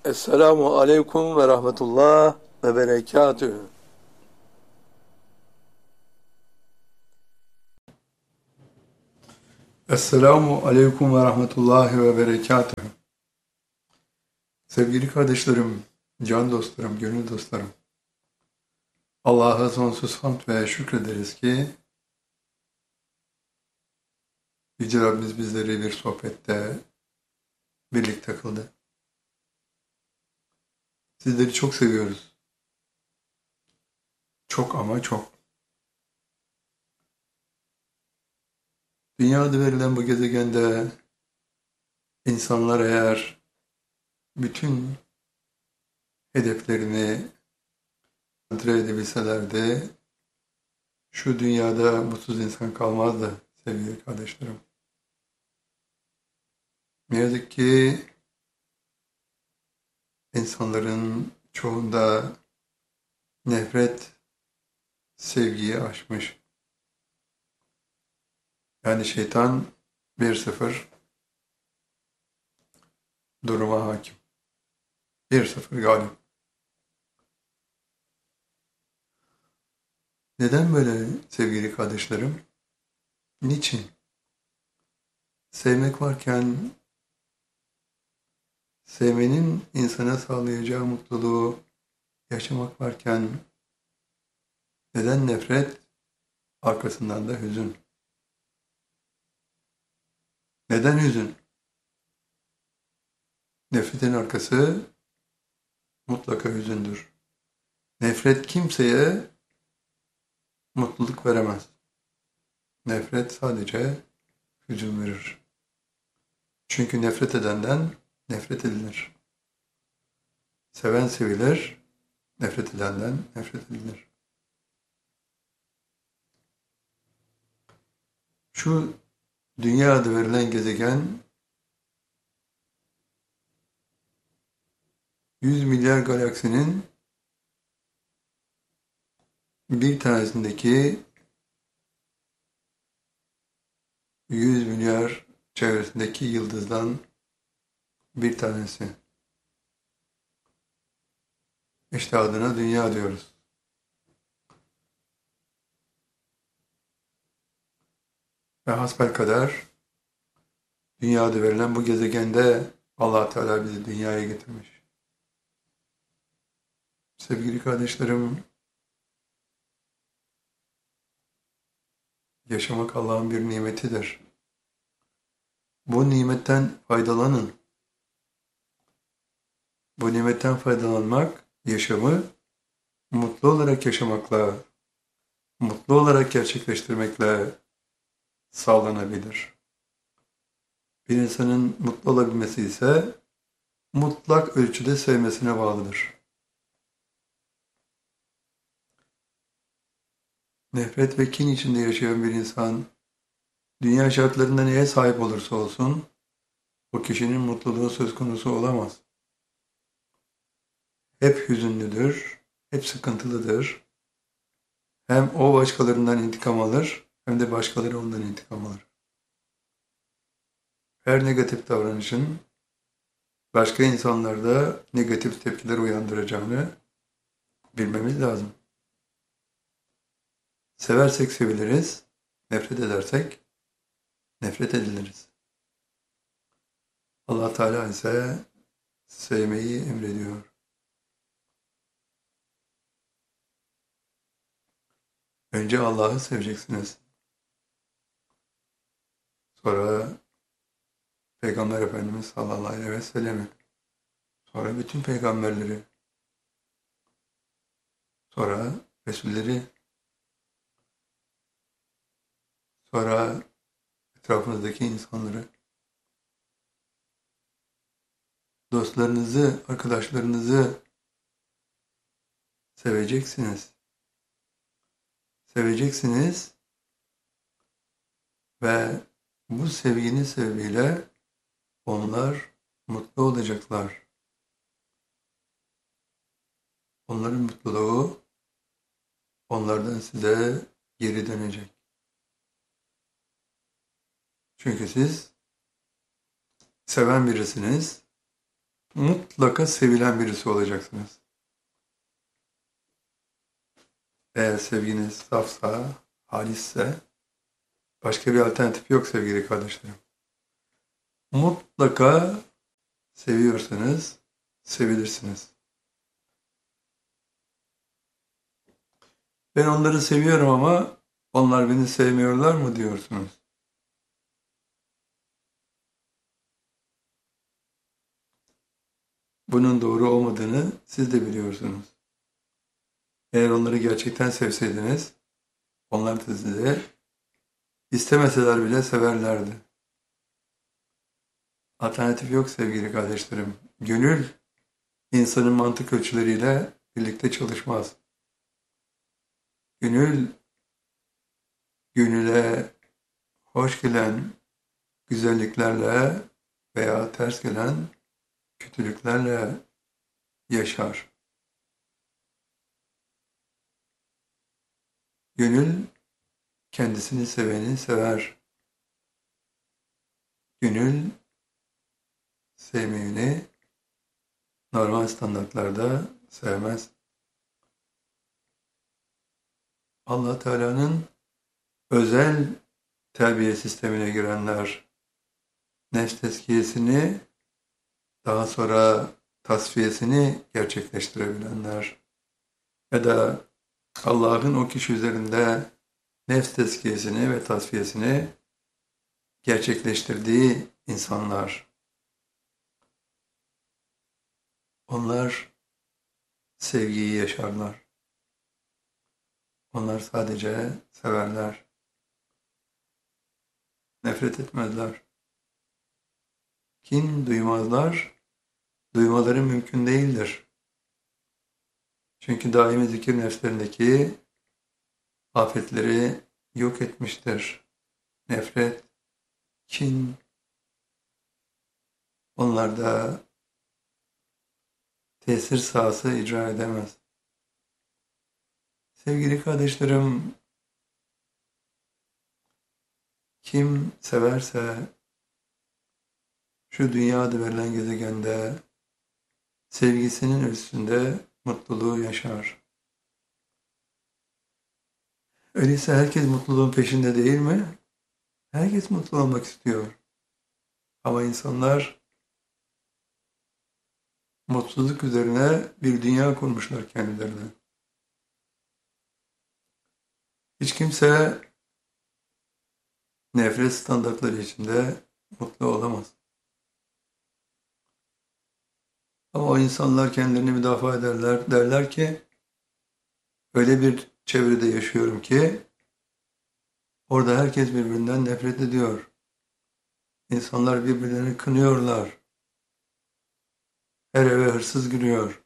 Esselamu aleyküm ve rahmetullah ve berekatühü. Esselamu aleyküm ve rahmetullahi ve berekatühü. Sevgili kardeşlerim, can dostlarım, gönül dostlarım. Allah'a sonsuz hamd ve şükrederiz ki Yüce Rabbimiz bizleri bir sohbette birlikte kıldı. Sizleri çok seviyoruz. Çok ama çok. Dünyada verilen bu gezegende insanlar eğer bütün hedeflerini kontrol edebilselerdi, şu dünyada mutsuz insan kalmazdı sevgili kardeşlerim. Ne yazık ki insanların çoğunda nefret sevgiyi aşmış. Yani şeytan 1-0 duruma hakim. 1-0 galip. Neden böyle sevgili kardeşlerim? Niçin? Sevmek varken sevmenin insana sağlayacağı mutluluğu yaşamak varken neden nefret? Arkasından da hüzün. Neden hüzün? Nefretin arkası mutlaka hüzündür. Nefret kimseye mutluluk veremez. Nefret sadece hüzün verir. Çünkü nefret edenden nefret edilir. Seven sevilir, nefret edenden nefret edilir. Şu dünya adı verilen gezegen 100 milyar galaksinin bir tanesindeki 100 milyar çevresindeki yıldızdan bir tanesi. İşte adına dünya diyoruz. Ve hasbelkader dünyada verilen bu gezegende Allah Teala bizi dünyaya getirmiş. Sevgili kardeşlerim, yaşamak Allah'ın bir nimetidir. Bu nimetten faydalanın. Bu nimetten faydalanmak, yaşamı mutlu olarak yaşamakla, mutlu olarak gerçekleştirmekle sağlanabilir. Bir insanın mutlu olabilmesi ise mutlak ölçüde sevmesine bağlıdır. Nefret ve kin içinde yaşayan bir insan, dünya şartlarında neye sahip olursa olsun, o kişinin mutluluğu söz konusu olamaz. Hep hüzünlüdür, hep sıkıntılıdır. Hem o başkalarından intikam alır, hem de başkaları ondan intikam alır. Her negatif davranışın başka insanlarda negatif tepkiler uyandıracağını bilmemiz lazım. Seversek seviliriz, nefret edersek nefret ediliriz. Allah Teala ise sevmeyi emrediyor. Önce Allah'ı seveceksiniz. Sonra Peygamber Efendimiz sallallahu aleyhi ve sellem'i. Sonra bütün peygamberleri. Sonra Resulleri. Sonra etrafınızdaki insanları. Dostlarınızı, arkadaşlarınızı seveceksiniz. Seveceksiniz ve bu sevginin sebebiyle onlar mutlu olacaklar. Onların mutluluğu onlardan size geri dönecek. Çünkü siz seven birisiniz mutlaka sevilen birisi olacaksınız. Eğer sevginiz safsa, halisse, başka bir alternatif yok sevgili kardeşlerim. Mutlaka seviyorsanız sevilirsiniz. Ben onları seviyorum ama onlar beni sevmiyorlar mı diyorsunuz? Bunun doğru olmadığını siz de biliyorsunuz. Eğer onları gerçekten sevseydiniz, onlar da sizi istemeseler bile severlerdi. Alternatif yok sevgili kardeşlerim. Gönül insanın mantık ölçüleriyle birlikte çalışmaz. Gönül, gönüle hoş gelen güzelliklerle veya ters gelen kötülüklerle yaşar. Gönül kendisini seveni sever. Gönül sevmeyeni normal standartlarda sevmez. Allah Teala'nın özel terbiye sistemine girenler, nefs tezkiyesini daha sonra tasfiyesini gerçekleştirebilenler ya da Allah'ın o kişi üzerinde nefs tezkiyesini ve tasfiyesini gerçekleştirdiği insanlar, onlar sevgiyi yaşarlar. Onlar sadece severler, nefret etmezler. Kin duymazlar, duymaları mümkün değildir. Çünkü daimi zikir nefslerindeki afetleri yok etmiştir. Nefret, kin, onlarda tesir sahası icra edemez. Sevgili kardeşlerim, kim severse şu dünya adı verilen gezegende sevgisinin üstünde mutluluğu yaşar. Öyleyse herkes mutluluğun peşinde değil mi? Herkes mutlu olmak istiyor. Ama insanlar mutsuzluk üzerine bir dünya kurmuşlar kendilerine. Hiç kimse nefret standartları içinde mutlu olamaz. Ama o insanlar kendilerini müdafaa ederler. Derler ki öyle bir çevrede yaşıyorum ki orada herkes birbirinden nefret ediyor. İnsanlar birbirlerini kınıyorlar. Her eve hırsız giriyor.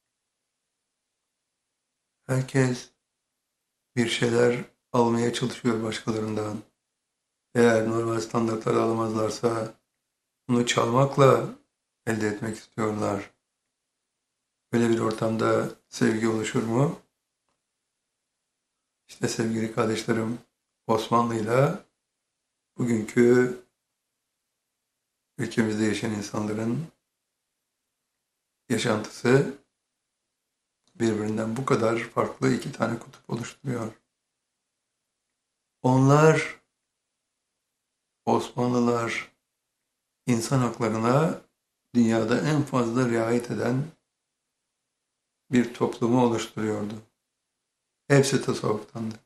Herkes bir şeyler almaya çalışıyor başkalarından. Eğer normal standartları alamazlarsa bunu çalmakla elde etmek istiyorlar. Böyle bir ortamda sevgi oluşur mu? İşte sevgili kardeşlerim, Osmanlı'yla bugünkü ülkemizde yaşayan insanların yaşantısı birbirinden bu kadar farklı iki tane kutup oluşturuyor. Onlar, Osmanlılar, insan haklarına dünyada en fazla riayet eden bir toplumu oluşturuyordu. Hepsi tasavvuftandı.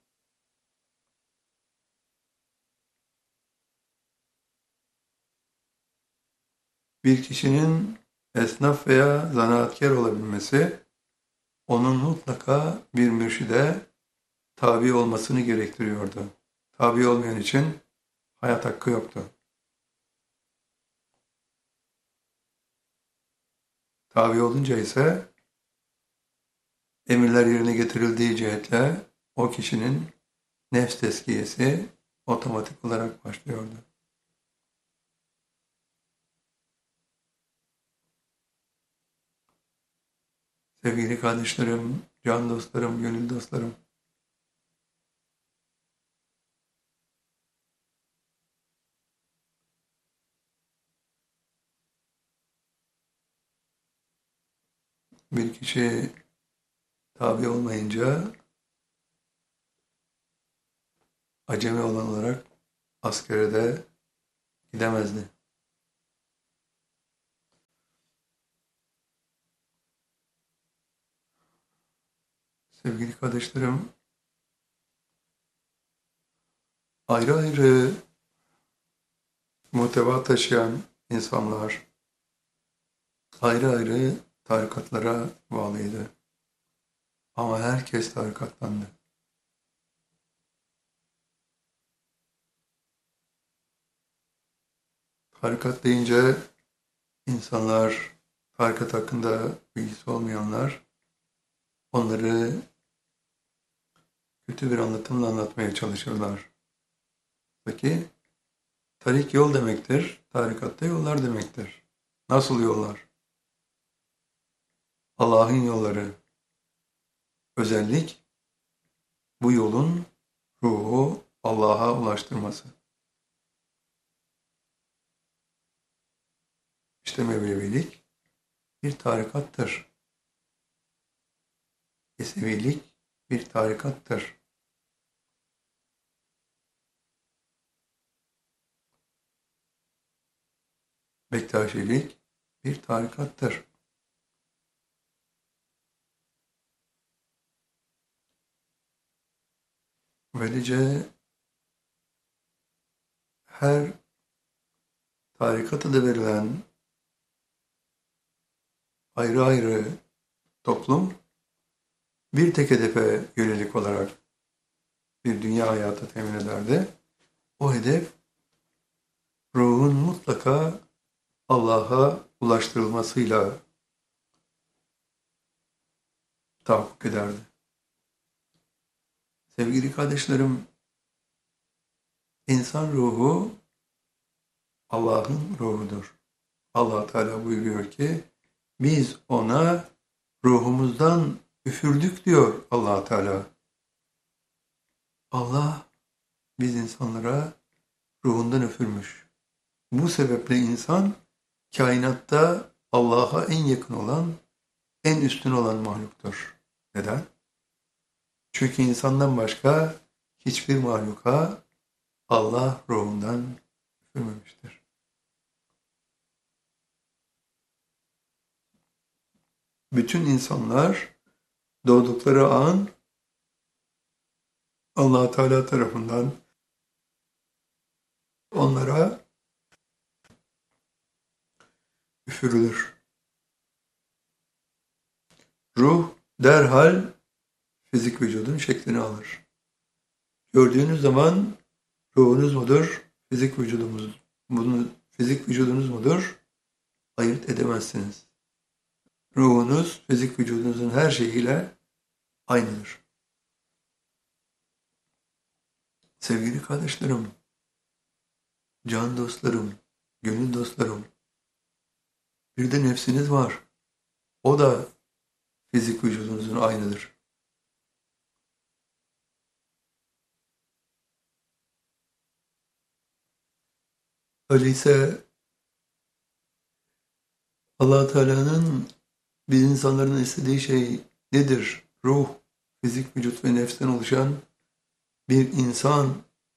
Bir kişinin esnaf veya zanaatkar olabilmesi, onun mutlaka bir mürşide tabi olmasını gerektiriyordu. Tabi olmayan için hayat hakkı yoktu. Tabi olunca ise emirler yerine getirildiği cihetle o kişinin nefs tezkiyesi otomatik olarak başlıyordu. Sevgili kardeşlerim, can dostlarım, gönül dostlarım, Bir kişi tabi olmayınca acemi olan olarak askere de gidemezdi. Sevgili kardeşlerim, ayrı ayrı muhteva taşıyan insanlar ayrı ayrı tarikatlara bağlıydı. Ama herkes tarikatlandı. Tarikat deyince insanlar, tarikat hakkında bilgisi olmayanlar onları kötü bir anlatımla anlatmaya çalışırlar. Peki, tarik yol demektir, tarikatta yollar demektir. Nasıl yollar? Allah'ın yolları. Özellik bu yolun ruhu Allah'a ulaştırması. İşte Mevlevilik bir tarikattır. Yesevilik bir tarikattır. Bektaşilik bir tarikattır. Böylece her tarikata da verilen ayrı ayrı toplum bir tek hedefe yönelik olarak bir dünya hayatı temin ederdi. O hedef ruhun mutlaka Allah'a ulaştırılmasıyla tahakkuk ederdi. Sevgili kardeşlerim, insan ruhu Allah'ın ruhudur. Allah Teala buyuruyor ki biz ona ruhumuzdan üfürdük diyor Allah Teala. Allah biz insanlara ruhundan üfürmüş. Bu sebeple insan kainatta Allah'a en yakın olan, en üstün olan mahluktur. Neden? Çünkü insandan başka hiçbir mahluka Allah ruhundan üfürmemiştir. Bütün insanlar doğdukları an Allah Teala tarafından onlara üfürülür. Ruh derhal fizik vücudun şeklini alır. Gördüğünüz zaman ruhunuz mudur, fizik vücudumuz, fizik vücudunuz mudur? Ayırt edemezsiniz. Ruhunuz fizik vücudunuzun her şeyiyle aynıdır. Sevgili kardeşlerim, can dostlarım, gönül dostlarım, bir de nefsiniz var. O da fizik vücudunuzun aynıdır. Öyleyse Allah Teala'nın biz insanların istediği şey nedir? Ruh, fizik vücut ve nefsten oluşan bir insan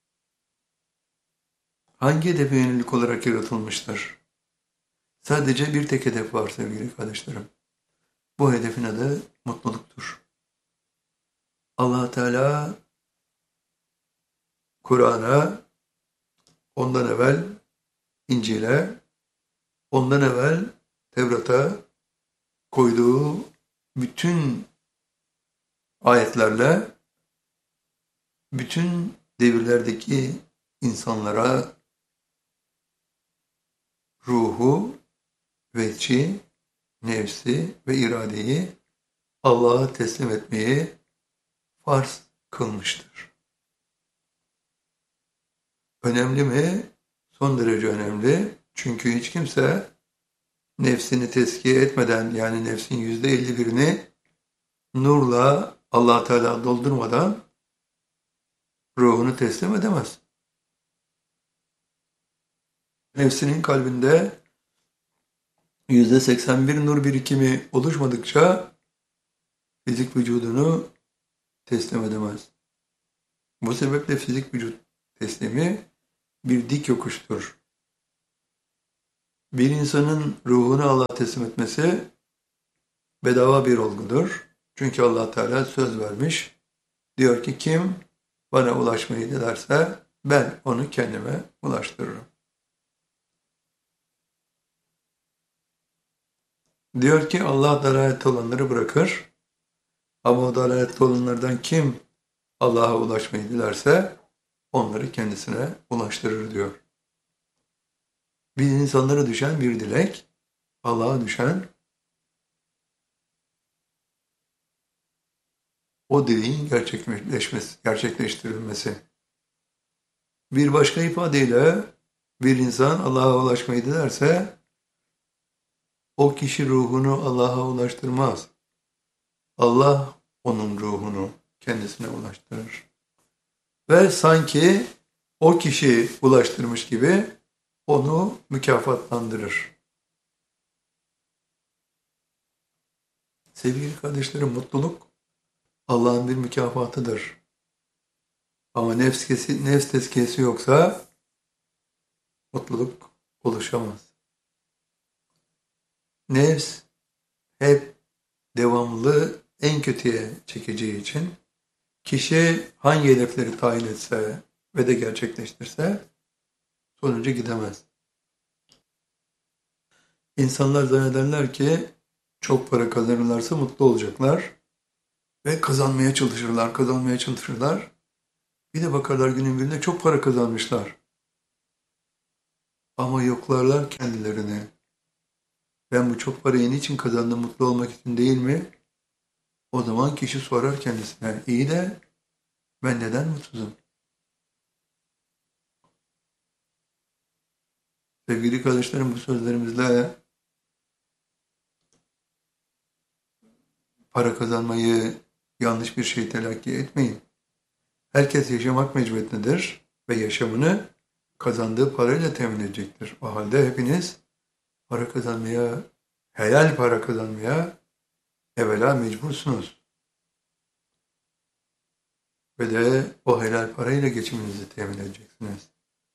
hangi hedefe yönelik olarak yaratılmıştır? Sadece bir tek hedef var sevgili kardeşlerim. Bu hedefin adı mutluluktur. Allah Teala Kur'an'a, ondan evvel İncil'e, ondan evvel Tevrat'a koyduğu bütün ayetlerle bütün devirlerdeki insanlara ruhu, vecci, nefsi ve iradeyi Allah'a teslim etmeyi farz kılmıştır. Önemli mi? Son derece önemli. Çünkü hiç kimse nefsini tezkiye etmeden yani nefsin %51'ini nurla Allah Teala doldurmadan ruhunu teslim edemez. Nefsinin kalbinde %81 nur birikimi oluşmadıkça fizik vücudunu teslim edemez. Bu sebeple fizik vücut teslimi bir dik yokuştur. Bir insanın ruhunu Allah'a teslim etmesi bedava bir olgudur. Çünkü Allah Teala söz vermiş. Diyor ki kim bana ulaşmayı dilerse ben onu kendime ulaştırırım. Diyor ki Allah dalalette olanları bırakır. Ama o dalalette olanlardan kim Allah'a ulaşmayı dilerse onları kendisine ulaştırır diyor. Biz insanlara düşen bir dilek, Allah'a düşen o dileğin gerçekleştirilmesi. Bir başka ifadeyle bir insan Allah'a ulaşmayı dilerse o kişi ruhunu Allah'a ulaştırmaz. Allah onun ruhunu kendisine ulaştırır. Ve sanki o kişi ulaştırmış gibi onu mükafatlandırır. Sevgili kardeşlerim, mutluluk Allah'ın bir mükafatıdır. Ama nefs tezkiyesi yoksa mutluluk oluşamaz. Nefs hep devamlı en kötüye çekeceği için kişi hangi hedefleri tayin etse ve de gerçekleştirse sonuca gidemez. İnsanlar zannederler ki çok para kazanırlarsa mutlu olacaklar ve kazanmaya çalışırlar. Bir de bakarlar günün birinde çok para kazanmışlar. Ama yoklarlar kendilerini. Ben bu çok parayı niçin kazandım, mutlu olmak için değil mi? O zaman kişi sorar kendisine, iyi de ben neden mutsuzum? Sevgili kardeşlerim, bu sözlerimizle para kazanmayı yanlış bir şey telakki etmeyin. Herkes yaşamak mecburiyetindedir ve yaşamını kazandığı parayla temin edecektir. O halde hepiniz para kazanmaya, helal para kazanmaya evvela mecbursunuz. Ve de o helal parayla geçiminizi temin edeceksiniz.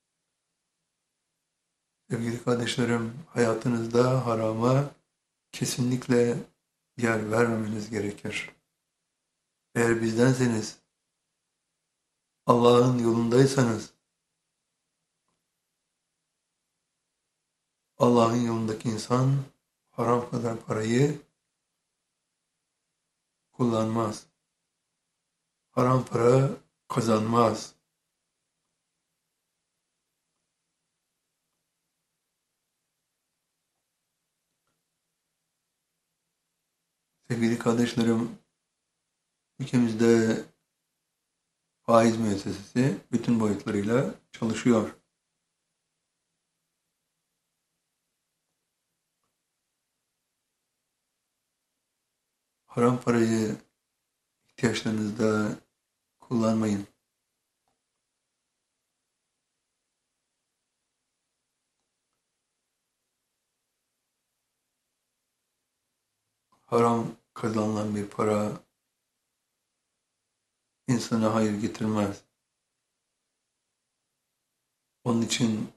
Sevgili kardeşlerim, hayatınızda harama kesinlikle yer vermemeniz gerekir. Eğer bizdenseniz, Allah'ın yolundaysanız, Allah'ın yolundaki insan haram kadar parayı kullanmaz. Haram para kazanmaz. Sevgili kardeşlerim, ülkemizde faiz müessesesi bütün boyutlarıyla çalışıyor. Haram parayı ihtiyaçlarınızda kullanmayın. Haram kazanılan bir para insana hayır getirmez. Onun için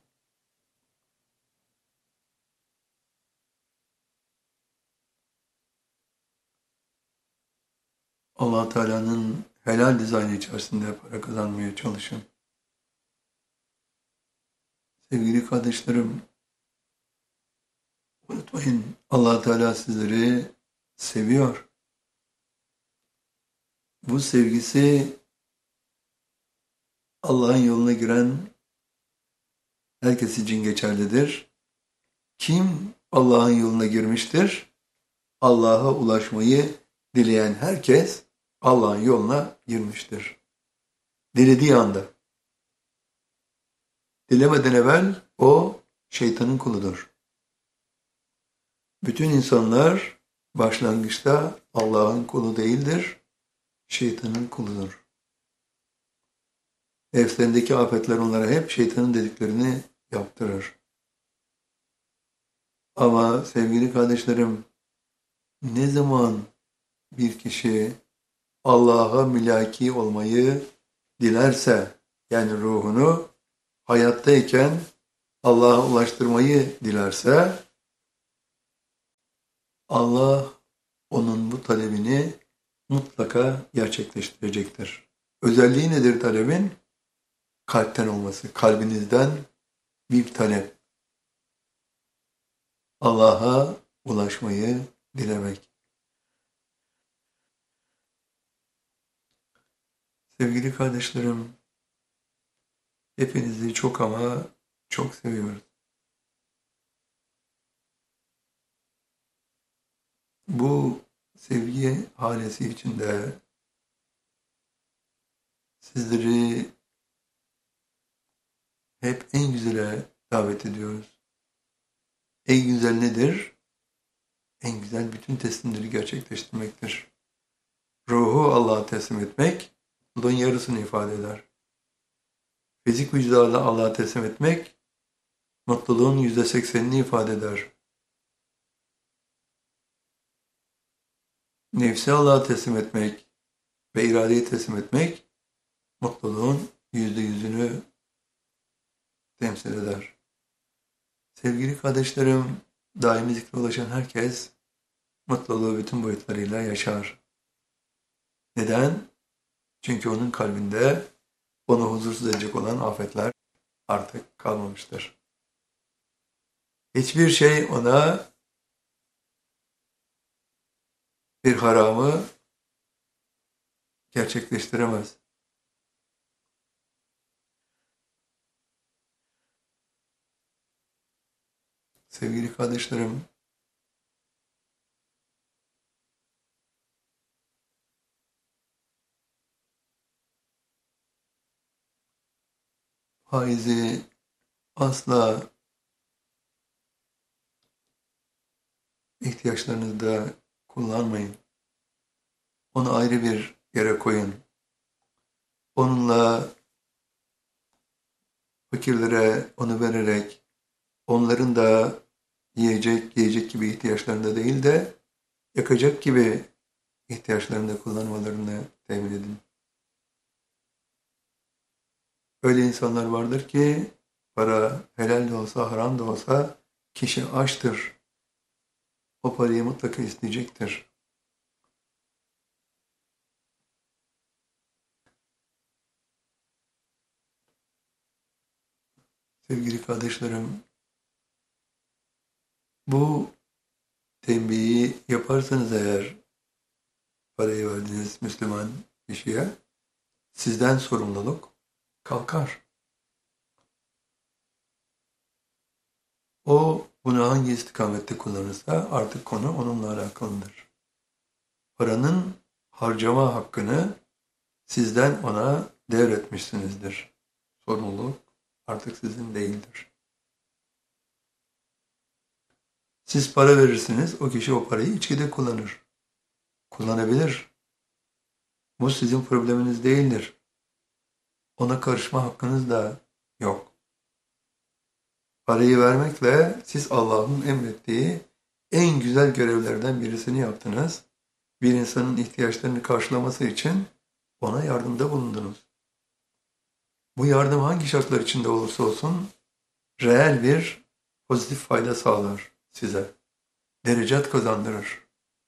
Allah Teala'nın helal dizaynı içerisinde para kazanmaya çalışın. Sevgili kardeşlerim, unutmayın Allah Teala sizleri seviyor. Bu sevgisi Allah'ın yoluna giren herkes için geçerlidir. Kim Allah'ın yoluna girmiştir? Allah'a ulaşmayı dileyen herkes Allah'ın yoluna girmiştir. Dilediği anda. Dilemeden evvel o şeytanın kuludur. Bütün insanlar başlangıçta Allah'ın kulu değildir, şeytanın kuludur. Nefslerindeki afetler onlara hep şeytanın dediklerini yaptırır. Ama sevgili kardeşlerim, ne zaman bir kişi Allah'a mülaki olmayı dilerse, yani ruhunu hayattayken Allah'a ulaştırmayı dilerse, Allah onun bu talebini mutlaka gerçekleştirecektir. Özelliği nedir talebin? Kalpten olması, kalbinizden bir talep. Allah'a ulaşmayı dilemek. Sevgili kardeşlerim, hepinizi çok ama çok seviyoruz. Bu sevgi hanesi içinde sizleri hep en güzele davet ediyoruz. En güzel nedir? En güzel bütün teslimleri gerçekleştirmektir. Ruhu Allah'a teslim etmek, mutluluğun yarısını ifade eder. Fizik vücudarla Allah'a teslim etmek, mutluluğun %80'ini ifade eder. Nefsi Allah'a teslim etmek ve iradeyi teslim etmek, mutluluğun %100'ünü temsil eder. Sevgili kardeşlerim, daimi zikre ulaşan herkes mutluluğu bütün boyutlarıyla yaşar. Neden? Çünkü onun kalbinde onu huzursuz edecek olan afetler artık kalmamıştır. Hiçbir şey ona bir haramı gerçekleştiremez. Sevgili kardeşlerim, faizi asla ihtiyaçlarınızda kullanmayın. Onu ayrı bir yere koyun. Onunla fakirlere onu vererek onların da yiyecek gibi ihtiyaçlarında değil de yakacak gibi ihtiyaçlarında kullanmalarını temin edin. Öyle insanlar vardır ki para helal de olsa haram da olsa kişi açtır. O parayı mutlaka isteyecektir. Sevgili kardeşlerim, bu tembihi yaparsanız eğer parayı verdiğiniz Müslüman kişiye sizden sorumluluk kalkar. O bunu hangi istikamette kullanırsa artık konu onunla alakalıdır. Paranın harcama hakkını sizden ona devretmişsinizdir. Sorumluluk artık sizin değildir. Siz para verirsiniz, o kişi o parayı içkide kullanır. Kullanabilir. Bu sizin probleminiz değildir. Ona karışma hakkınız da yok. Parayı vermekle siz Allah'ın emrettiği en güzel görevlerden birisini yaptınız. Bir insanın ihtiyaçlarını karşılaması için ona yardımda bulundunuz. Bu yardım hangi şartlar içinde olursa olsun reel bir pozitif fayda sağlar size. Derecat kazandırır.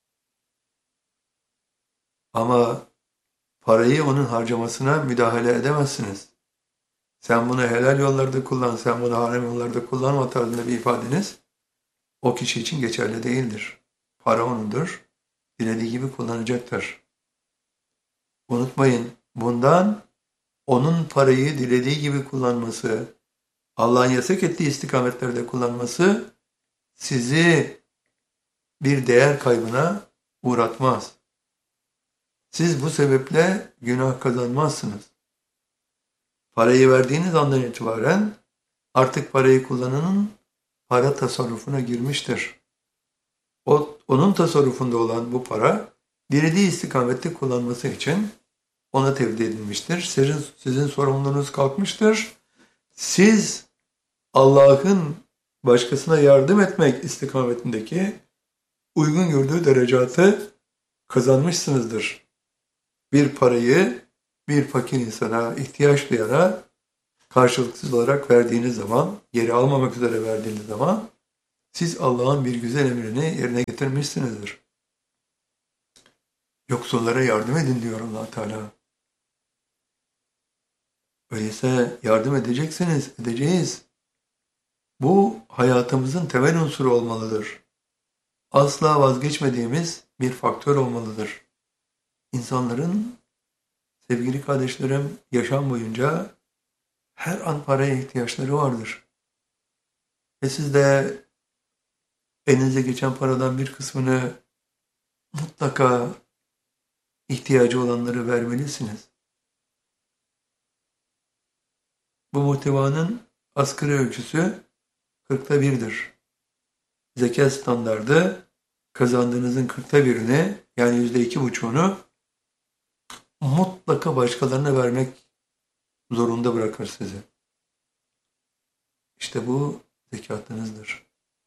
Ama parayı onun harcamasına müdahale edemezsiniz. Sen bunu helal yollarda kullan, sen bunu haram yollarda kullanma tarzında bir ifadeniz o kişi için geçerli değildir. Para onundur, dilediği gibi kullanacaktır. Unutmayın, bundan onun parayı dilediği gibi kullanması, Allah'ın yasak ettiği istikametlerde kullanması sizi bir değer kaybına uğratmaz. Siz bu sebeple günah kazanmazsınız. Parayı verdiğiniz andan itibaren artık parayı kullananın para tasarrufuna girmiştir. Onun tasarrufunda olan bu para dilediği istikamette kullanması için ona tevdi edilmiştir. Sizin sorumluluğunuz kalkmıştır. Siz Allah'ın başkasına yardım etmek istikametindeki uygun gördüğü derecatı kazanmışsınızdır. Bir parayı bir fakir insana, ihtiyaç duyana karşılıksız olarak verdiğiniz zaman, geri almamak üzere verdiğiniz zaman siz Allah'ın bir güzel emrini yerine getirmişsinizdir. Yoksullara yardım edin diyor Allah Teala. Öyleyse yardım edeceksiniz, edeceğiz. Bu hayatımızın temel unsuru olmalıdır. Asla vazgeçmediğimiz bir faktör olmalıdır. İnsanların, sevgili kardeşlerim, yaşam boyunca her an paraya ihtiyaçları vardır. Ve siz de elinize geçen paradan bir kısmını mutlaka ihtiyacı olanlara vermelisiniz. Bu muhtevanın asgari ölçüsü 1/40'dir. Zekat standardı kazandığınızın 1/40'ını yani %2,5'unu mutlaka başkalarına vermek zorunda bırakır sizi. İşte bu zekatınızdır.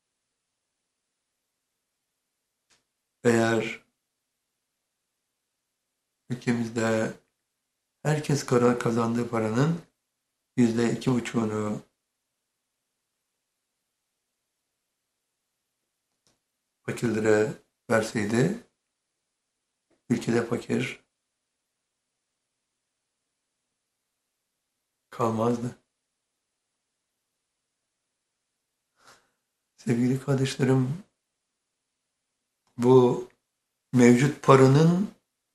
Eğer ülkemizde herkes kazandığı paranın %2,5'unu fakirlere verseydi, ülkede fakir kalmazdı. Sevgili kardeşlerim, bu mevcut paranın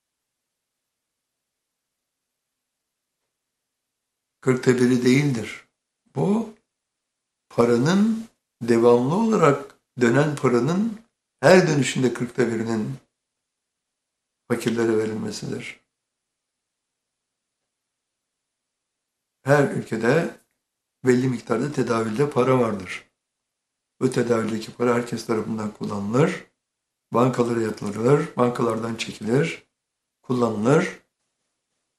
1/40'ı değildir. Bu paranın devamlı olarak dönen paranın her dönüşünde 1/40'ının fakirlere verilmesidir. Her ülkede belli miktarda tedavülde para vardır. Bu tedavüldeki para herkes tarafından kullanılır. Bankalara yatırılır, bankalardan çekilir, kullanılır